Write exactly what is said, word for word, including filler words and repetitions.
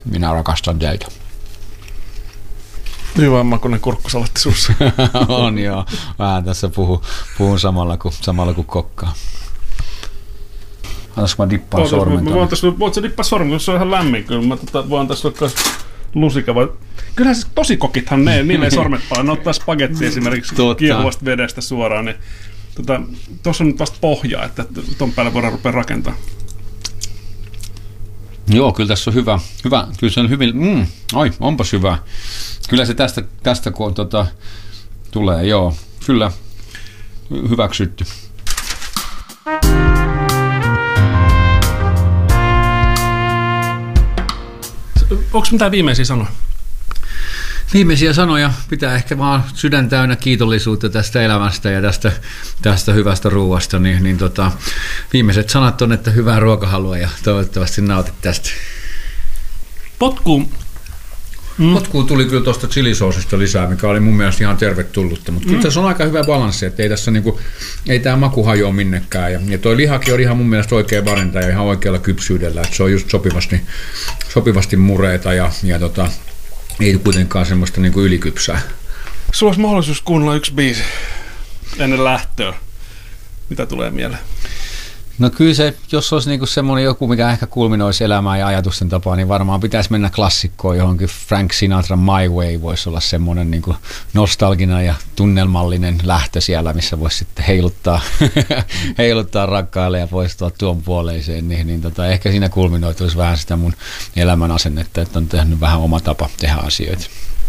Minä rakastan teitä. Hyvän makuinen kurkkusalatti sussa. On joo. Vähän tässä puhun, puhun samalla kuin, samalla kuin kokkaa. Antaisiko mä dippaan sormen? Mä voin tässä, voit sä dippaa sormen, jos se on ihan lämmin. Kyllä mä tota, voin tässä ottaa lusika. Vai... Kyllähän se tosi kokithan ne, niille ei sormet paljon. Ne ottaa spagettia esimerkiksi kiehuvasta vedestä suoraan. Niin, tota, tuossa on nyt vasta pohjaa, että ton päälle voidaan rupea rakentaa. Joo, kyllä tässä on hyvä. hyvä. Kyllä se on hyvin. Mm, oi, onpas hyvä. Kyllä se tästä, tästä kun tota, tulee, joo. Kyllä hyväksytty. Onko mitään viimeisiä sanoja? Viimeisiä sanoja pitää ehkä vaan sydän täynnä kiitollisuutta tästä elämästä ja tästä, tästä hyvästä ruuasta. Niin, niin tota, viimeiset sanat on, että hyvää ruokahalua ja toivottavasti nautit tästä. Potkuun. Mm. Potkuun tuli kyllä tuosta chilisoosista lisää, mikä oli mun mielestä ihan tervetullutta. Mutta mm. kyllä tässä on aika hyvä balanssi, että ei tässä niinku, ei tämä maku hajoa minnekään. Ja, ja toi lihakin on ihan mun mielestä oikein valinta ja ihan oikealla kypsyydellä. Että se on just sopivasti, sopivasti mureita ja, ja tota, ei kuitenkaan semmoista niinku ylikypsää. Sulla olisi mahdollisuus kuunnella yksi biisi ennen lähtöä. Mitä tulee mieleen? No kyllä se, jos olisi niinku semmoinen joku, mikä ehkä kulminoisi elämää ja ajatusten tapaa, niin varmaan pitäisi mennä klassikkoon johonkin. Frank Sinatra My Way voisi olla semmoinen niinku nostalginen ja tunnelmallinen lähtö siellä, missä voisi sitten heiluttaa, heiluttaa rakkaille ja poistua tuon puoleiseen. Niin, niin tota, ehkä siinä kulminoituisi vähän sitä mun elämän asennetta, että on tehnyt vähän oma tapa tehdä asioita.